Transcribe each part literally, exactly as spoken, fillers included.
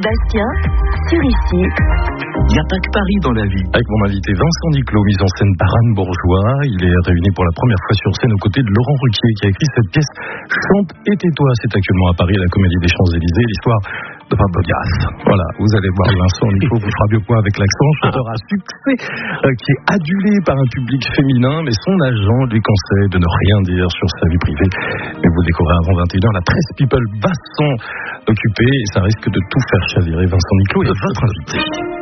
Bastien, sur ici. Il n'y a pas que Paris dans la vie. Avec mon invité Vincent Niclot, mise en scène par Anne Bourgeois. Il est réuni pour la première fois sur scène aux côtés de Laurent Ruquier, qui a écrit cette pièce Chante et tais-toi. C'est actuellement à Paris, à la Comédie des Champs-Élysées, l'histoire de Pablo Diaz. Voilà, vous allez voir Vincent Niclot, vous fera mieux point avec l'accent, chanteur à succès, euh, qui est adulé par un public féminin, mais son agent lui conseille de ne rien dire sur sa vie privée. Mais vous découvrez avant vingt et une heures, la presse people va s'en occuper et ça risque de tout faire chavirer. Vincent Niclot est votre invité.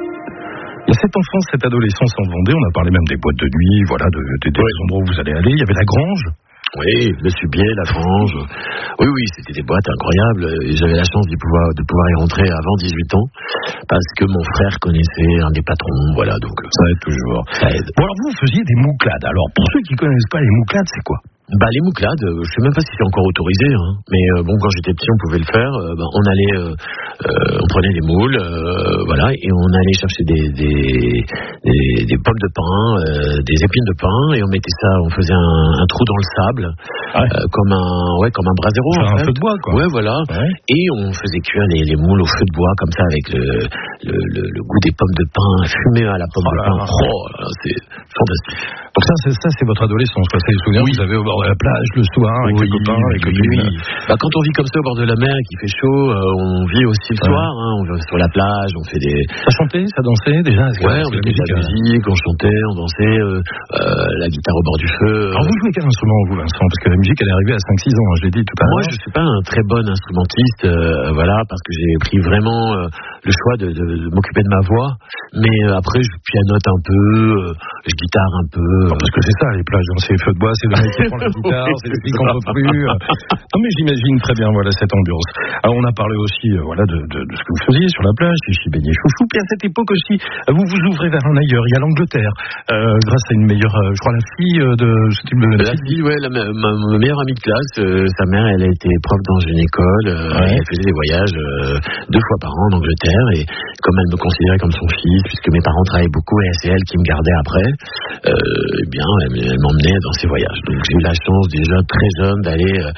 Il y a cette enfance, cette adolescence en Vendée, on a parlé même des boîtes de nuit, voilà, de, de, des ouais. endroits où vous allez aller. Il y avait la Grange. Oui, le Subier, la Grange. Oui, oui, c'était des boîtes incroyables. Et j'avais la chance de pouvoir, de pouvoir y rentrer avant dix-huit ans, parce que mon frère connaissait un des patrons, voilà, donc ça aide toujours. Ça aide. Bon, alors vous faisiez des mouclades. Alors, pour ceux qui connaissent pas les mouclades, c'est quoi? Bah les mouclades, euh, je sais même pas si c'est encore autorisé, hein. Mais euh, bon, quand j'étais petit, on pouvait le faire. Euh, bah, on allait, euh, euh, on prenait des moules, euh, voilà, et on allait chercher des des, des, des pommes de pin, euh, des épines de pin, et on mettait ça, on faisait un, un trou dans le sable, ouais. euh, comme un, ouais, comme un brasero. Enfin, en un fait. feu de bois, quoi. Ouais, voilà. Ouais. Et on faisait cuire les, les moules au feu de bois, comme ça, avec le le, le, le goût des pommes de pin, fumé à la pomme oh de pin. Oh, là, c'est fantastique. Donc ça, c'est ça, c'est votre adolescence, quoi. C'est les souvenirs oui. que vous avez au bord de la plage le soir avec oui, les copains, avec oui, oui. Bah, quand on vit comme ça au bord de la mer et qu'il fait chaud, euh, on vit aussi le ouais. soir. Hein, on va sur la plage, on fait des. Ça chantait, ça dansait déjà. Ouais, on faisait de la musique, on chantait, on dansait, euh, euh, la guitare au bord du feu. Alors vous jouez quel instrument vous, Vincent? Parce que la musique, elle est arrivée à cinq six ans, hein, je l'ai dit tout à l'heure. Moi, je suis pas un très bon instrumentiste, euh, voilà, parce que j'ai pris vraiment euh, le choix de, de, de m'occuper de ma voix. Mais euh, après, je pianote un peu, euh, je guitare un peu. Euh, parce que c'est ça, les plages, c'est les feux de bois, c'est le mec qui prend la guitare, oui, c'est le qui qu'on peut plus. Non mais j'imagine très bien voilà cette ambiance. Alors on a parlé aussi euh, voilà de, de, de ce que vous faisiez sur la plage, chichi beignet chouchou. Puis à cette époque aussi, vous vous ouvrez vers un ailleurs. Il y a l'Angleterre, euh, grâce à une meilleure, euh, je crois la fille euh, de ce type de la, la fille, ouais, la, ma, ma, ma meilleure amie de classe. Euh, sa mère, elle a été prof dans une école. Euh, ouais. Elle faisait des voyages euh, deux fois par an en Angleterre et comme elle me considérait comme son fils, puisque mes parents travaillaient beaucoup et c'est elle qui me gardait après, euh, eh bien elle, elle m'emmenait dans ses voyages. Donc j'ai eu la chance déjà très jeune d'aller euh,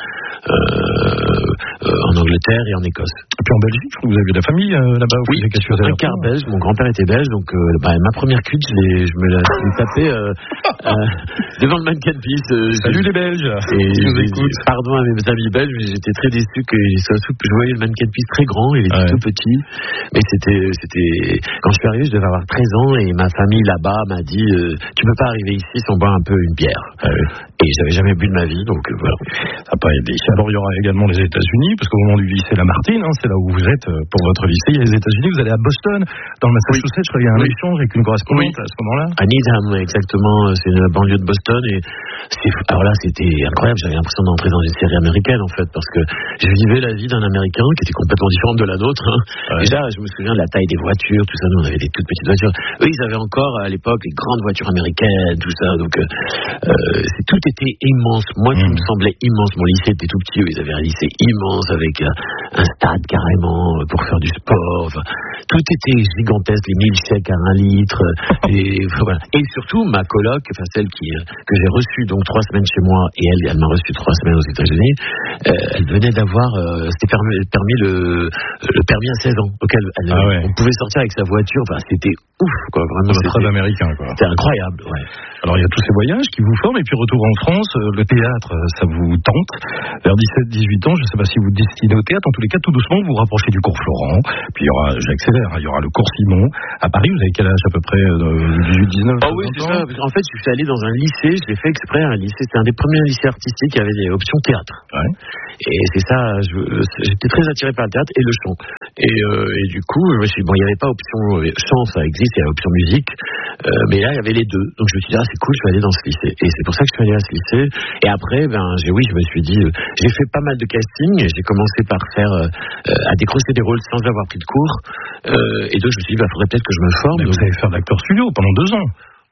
euh, en Angleterre et en Écosse. Et puis en Belgique, je crois que vous avez de la famille euh, là-bas. Oui, un quart belge. Mon grand-père était belge, donc euh, bah, ma première cuite, je, l'ai, je me l'ai tapée euh, euh, devant le mannequin piece. Euh, Salut les Belges. Et je vous écoute. Pardon à mes amis belges, mais j'étais très déçu que je voyais le mannequin piece très grand, il était ouais. tout petit. Mais c'était, c'était quand je suis arrivé, je devais avoir treize ans et ma famille là-bas m'a dit euh, tu peux pas arriver ici sans boire un peu une bière. Euh, et j'avais jamais bu de ma vie, donc euh, voilà. Ça n'a pas aidé. Alors il y aura également les États-Unis, parce qu'au moment du lycée Lamartine, hein, c'est là où vous êtes pour votre lycée. Il y a les États-Unis. Vous allez à Boston, dans le Massachusetts. Oui. Je crois qu'il y a un oui. échange avec une correspondante oui. à ce moment-là. À Needham, exactement. C'est une banlieue de Boston et c'est, alors là c'était incroyable. J'avais l'impression d'entrer dans une série américaine en fait, parce que je vivais la vie d'un Américain qui était complètement différente de la nôtre. Hein. Ouais. Déjà, je me souviens de la taille des voitures, tout ça. Nous on avait des toutes petites voitures. Eux, ils avaient encore à l'époque les grandes voitures américaines, tout ça. Donc euh, c'est, tout était immense. Moi, qui mmh. me semblait immense. Mon lycée était tout petit. Eux, ils avaient un lycée immense avec euh, un stade carrément pour faire du sport. Enfin, tout était gigantesque, les mille chèques à un litre. Et, voilà. Et surtout, ma coloc, enfin celle qui, que j'ai reçue donc trois semaines chez moi, et elle, elle m'a reçu trois semaines aux États-Unis. Euh, elle venait d'avoir, euh, c'était permis, permis le, le permis à seize ans, auquel elle, ah ouais. on pouvait sortir avec sa voiture. Enfin, c'était ouf, quoi. Vraiment, c'était très américain, quoi. C'était incroyable, ouais. Alors, il y a tous ces voyages qui vous forment, et puis retour en France, le théâtre, ça vous tente. Vers dix-sept dix-huit ans, je ne sais pas si vous destinez au théâtre. En tous les cas, tout doucement, vous vous rapprochez du cours Florent. Puis il y aura, j'accélère, il y aura le cours Simon. À Paris, vous avez quel âge à peu près? dix-huit dix-neuf? Ah oui, c'est ça. En fait, je suis allé dans un lycée, je l'ai fait exprès, un lycée. C'était un des premiers lycées artistiques qui avait des options théâtre. Ouais. Et c'est ça, je, j'étais très attiré par le théâtre et le chant. Et, euh, et du coup, je me suis dit, bon, il n'y avait pas option chant, ça existe, il y a option musique. Euh, mais là, il y avait les deux. Donc je me suis dit, ah, c'est cool, je vais aller dans ce lycée. Et c'est pour ça que je suis allé à ce lycée. Et après, ben, j'ai, oui, je me suis dit, euh, j'ai fait pas mal de casting. Et j'ai commencé par faire, euh, à décrocher des rôles sans avoir pris de cours. Euh, et donc je me suis dit, il bah, faudrait peut-être que je me forme. Mais vous allez faire de l'acteur studio pendant deux ans.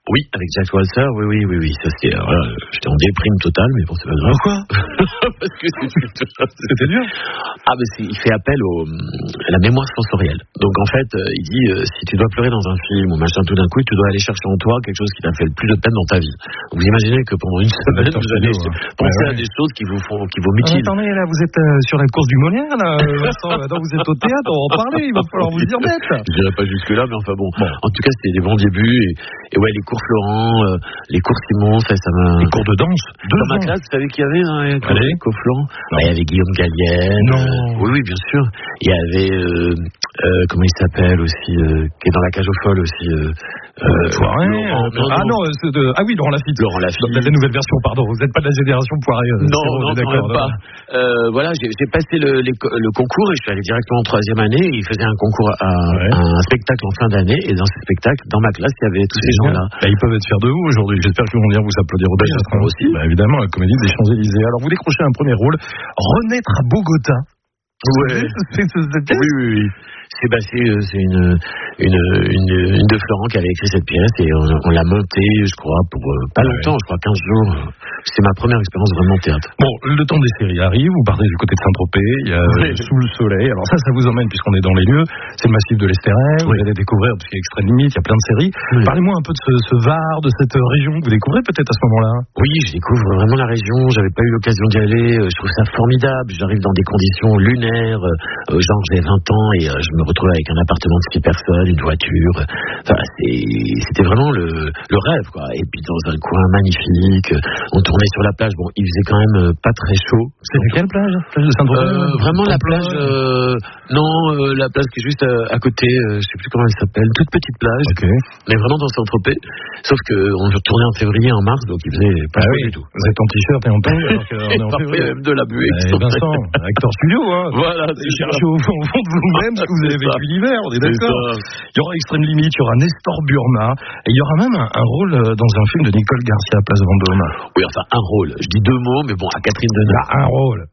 Oui, avec Jack Walser, oui, oui, oui, oui. Ça, c'était, alors là, j'étais en déprime totale, mais bon, c'est pas grave. Pourquoi? Parce que c'était dur. Ah, mais c'est, il fait appel au, à la mémoire sensorielle. Donc, en fait, euh, il dit, euh, si tu dois pleurer dans un film ou machin, tout d'un coup, tu dois aller chercher en toi quelque chose qui t'a fait le plus de peine dans ta vie. Vous imaginez que pendant une semaine, vous allez hein. penser ouais, ouais. à des choses qui vous font, qui vous mutilent. Ah, attendez, là, vous êtes euh, sur la course du Molière, là, Vincent. Non, vous êtes au théâtre, on va en parler, il va falloir vous y remettre. Je dirais pas jusque-là, mais enfin bon. bon. En tout cas, c'était des bons débuts. Et, et ouais, les cours Florent, euh, les cours Simon, ça, ça m'a. Les cours de danse. Dans ma classe, vous savez qui y avait dans les cours, les cours Florent? Bah, il y avait Guillaume Gallienne. Non. Euh, oui, oui, bien sûr. Il y avait, euh, euh, comment il s'appelle aussi, euh, qui est dans la cage aux folles aussi. Euh, euh, Poiret. Laurent, non, ah non, non c'est de, ah oui, Laurent Lafitte. Laurent Lafitte. La nouvelle version, pardon. Vous n'êtes pas de la génération Poiret. Euh, non, bon, non, d'accord. Pas. Euh, voilà, j'ai, j'ai passé le, les, le concours et je suis allé directement en troisième année. Et il faisait un concours à, ouais. un spectacle en fin d'année. Et dans ce spectacle, dans ma classe, il y avait tous ces gens-là. Bah, ils peuvent être fiers de vous aujourd'hui. J'espère qu'ils vont venir vous applaudir au J'espère théâtre aussi. Bah, évidemment, la comédie des Champs-Élysées. Alors, vous décrochez un premier rôle. Renaître à Bogota. Ouais. C'est, c'est, c'est, c'est oui, oui, oui. C'est, bah, c'est, c'est une, une, une, une de Florent qui avait écrit cette pièce et on, on l'a montée, je crois, pour euh, pas ouais. longtemps, je crois quinze jours. C'est ma première expérience vraiment théâtre. Bon, le temps des séries arrive, vous partez du côté de Saint-Tropez, il y a oui. Sous le soleil. Alors ça, ça vous emmène, puisqu'on est dans les lieux, c'est le massif de l'Estérel, oui. Vous allez découvrir, parce qu'il y a Extrême Limite, il y a plein de séries. Oui. Parlez-moi un peu de ce, ce Var, de cette région que vous découvrez peut-être à ce moment-là. Oui, je découvre vraiment la région, j'avais pas eu l'occasion d'y aller, je trouve ça formidable, j'arrive dans des conditions lunaires, euh, genre j'ai vingt ans et euh, je me retrouve avec un appartement de six personnes, une voiture, enfin, c'est, c'était vraiment le, le rêve, quoi. Et puis dans un coin magnifique, on tournait sur la plage, bon, il faisait quand même pas très chaud. C'était quelle plage? Plage de Saint-Tropez? euh, Vraiment la plage, euh, non, euh, la plage qui est juste à, à côté, euh, je sais plus comment elle s'appelle, toute petite plage, okay. Mais vraiment dans Saint-Tropez, sauf qu'on tournait en février, en mars, donc il faisait pas ah chaud oui. du tout. Vous êtes en t-shirt et en tongs alors qu'on est en février. Même de la buée. Eh, Vincent, acteur studio, hein. Voilà, c'est cherchez au fond, au fond de vous-même ce que vous avez vécu l'hiver, on est, est d'accord. Il y aura Extrême Limite, il y aura Nestor Burma, et il y aura même un, un rôle dans un film de Nicole Garcia à Place Vendôme. Oui, enfin un rôle. Je dis deux mots, mais bon, à Catherine Deneuve. Ah, un rôle.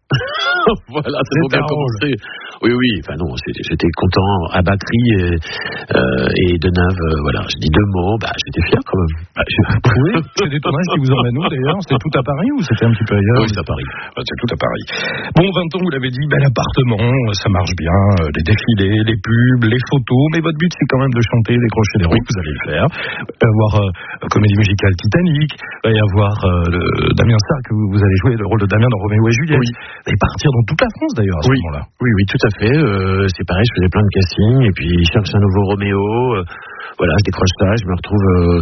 Voilà, c'est pour bien commencer. Oui, oui, enfin non, j'étais content à batterie et, euh, et Deneuve, euh, voilà, je dis deux mots, bah j'étais fier quand même. Bah, je... Oui, c'est des tournages qui vous emmènent où d'ailleurs? C'était tout à Paris ou c'était un petit peu ailleurs? Oui, c'est à Paris. Ah, c'est tout à Paris. Bon, vingt ans, vous l'avez dit, bel appartement, ça marche bien, les défilés, les pubs, les photos, mais votre but c'est quand même de chanter, décrocher des rôles, vous allez le faire. Il va y avoir euh, comédie musicale Titanic, il va y avoir euh, le Damien Sarr, que vous, vous allez jouer le rôle de Damien dans Roméo et Juliette. Oui. Vous allez partir dans toute la France d'ailleurs à ce oui. moment-là. Oui, oui, tout à fait. Euh, c'est pareil, je faisais plein de castings et puis je cherche un nouveau Roméo. Euh, voilà, je décroche ça, je me retrouve euh,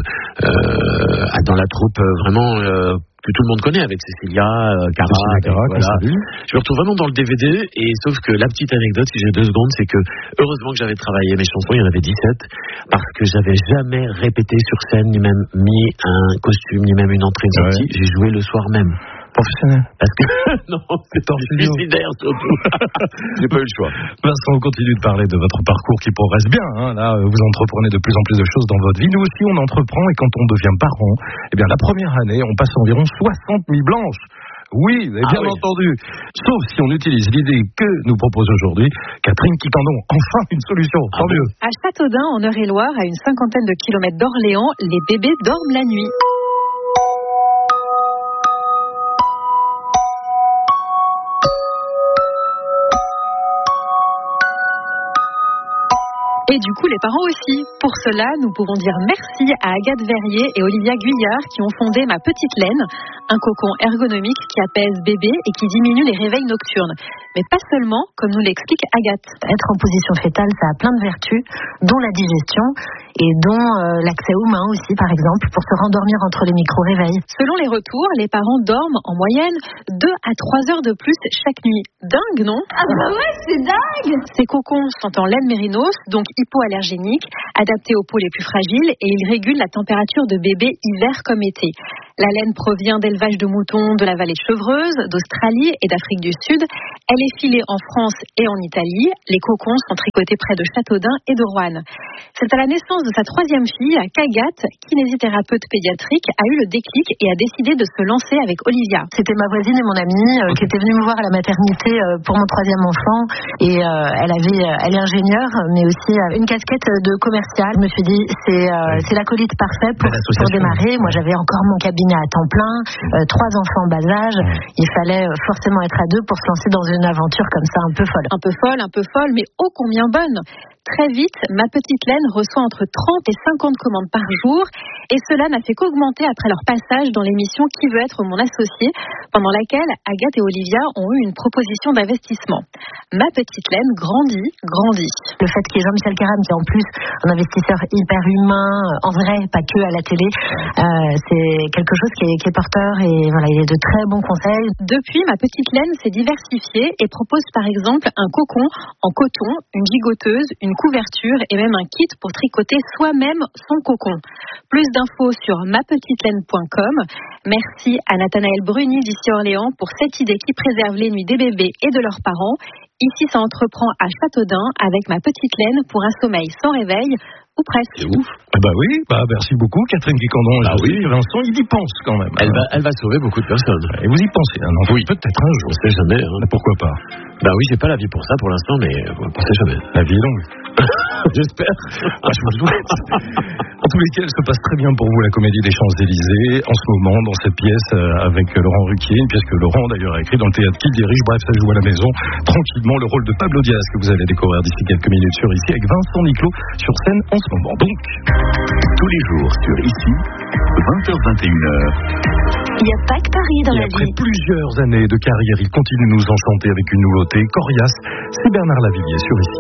euh, dans la troupe euh, vraiment euh, que tout le monde connaît avec Cécilia, euh, Cara, Cara avec, voilà. Je me retrouve vraiment dans le D V D et sauf que la petite anecdote, si j'ai deux secondes, c'est que heureusement que j'avais travaillé mes chansons, il y en avait dix-sept, parce que j'avais jamais répété sur scène, ni même mis un costume, ni même une entrée de sortie. Ouais. J'ai joué le soir même. Professionnel. Parce que non, c'est suicidaire surtout. J'ai pas eu le choix. Vincent, on continue de parler de votre parcours qui progresse bien. Hein. Là, vous entreprenez de plus en plus de choses dans votre vie. Nous aussi, on entreprend et quand on devient parent, eh bien, la première année, on passe environ soixante nuits blanches. Oui, vous avez bien ah oui. entendu. Sauf si on utilise l'idée que nous propose aujourd'hui Catherine Quiquendon. Enfin, une solution. Ah tant bon. mieux. À Châteaudun, en Eure-et-Loire, à une cinquantaine de kilomètres d'Orléans, les bébés dorment la nuit. Et du coup, les parents aussi. Pour cela, nous pouvons dire merci à Agathe Verrier et Olivia Guyard qui ont fondé Ma Petite Laine, un cocon ergonomique qui apaise bébé et qui diminue les réveils nocturnes. Mais pas seulement, comme nous l'explique Agathe. Être en position fétale, ça a plein de vertus, dont la digestion et dont euh, l'accès aux mains aussi, par exemple, pour se rendormir entre les micro-réveils. Selon les retours, les parents dorment en moyenne deux à trois heures de plus chaque nuit. Dingue, non? Ah bah ouais, c'est dingue! Ces cocons sont en laine mérinos, donc hypoallergéniques, adaptés aux peaux les plus fragiles et ils régulent la température de bébé hiver comme été. La laine provient d'élevage de moutons de la vallée de Chevreuse, d'Australie et d'Afrique du Sud. Elle défilé en France et en Italie. Les cocons sont tricotés près de Châteaudun et de Roanne. C'est à la naissance de sa troisième fille, qu'Agathe, kinésithérapeute pédiatrique, a eu le déclic et a décidé de se lancer avec Olivia. C'était ma voisine et mon amie euh, qui était venue me voir à la maternité euh, pour mon troisième enfant. Et euh, elle avait, elle est ingénieure, mais aussi euh, une casquette de commerciale. Je me suis dit, c'est, euh, c'est l'acolyte parfait pour, pour démarrer. Moi, j'avais encore mon cabinet à temps plein, euh, trois enfants en bas âge. Il fallait forcément être à deux pour se lancer dans une aventure comme ça, un peu folle. Un peu folle, un peu folle, mais ô combien bonne. Très vite, ma petite laine reçoit entre trente et cinquante commandes par jour. Et cela n'a fait qu'augmenter après leur passage dans l'émission Qui veut être mon associé, pendant laquelle Agathe et Olivia ont eu une proposition d'investissement. Ma petite laine grandit, grandit. Le fait qu'il y ait Jean-Michel Caram, qui est en plus un investisseur hyper humain, en vrai, pas que à la télé, euh, c'est quelque chose qui est, qui est porteur et voilà, il est de très bons conseils. Depuis, ma petite laine s'est diversifiée et propose par exemple un cocon en coton, une gigoteuse, une couverture et même un kit pour tricoter soi-même son cocon. Plus d'infos sur ma petite laine point com. Merci à Nathanaël Bruni d'ici Orléans pour cette idée qui préserve les nuits des bébés et de leurs parents. Ici, ça entreprend à Châteaudun avec ma petite laine pour un sommeil sans réveil, ou presque. C'est ouf. Ah bah oui, bah merci beaucoup Catherine Picandon. Ah oui, Vincent, il y pense quand même. Elle va, elle va sauver beaucoup de personnes. Et vous y pensez, hein, non? Oui, peut-être un jour. On sait jamais. Hein. Pourquoi pas? Bah oui, j'ai pas la vie pour ça pour l'instant, mais on sait jamais. La vie est longue. J'espère. Ah, je vous le souhaite. En tous les cas, elle se passe très bien pour vous, la Comédie des Champs-Élysées, en ce moment, dans cette pièce euh, avec Laurent Ruquier, une pièce que Laurent d'ailleurs a écrit dans le théâtre qu'il dirige. Bref, ça joue à la maison, tranquillement, le rôle de Pablo Diaz que vous allez découvrir d'ici quelques minutes sur Ici, avec Vincent Niclot sur scène en ce moment. Donc, tous les jours sur Ici, vingt heures vingt et une heures. Il n'y a pas que Paris dans et la après vie. plusieurs années de carrière, il continue de nous enchanter avec une nouveauté. Coriace, c'est Bernard Lavilliers sur Ici.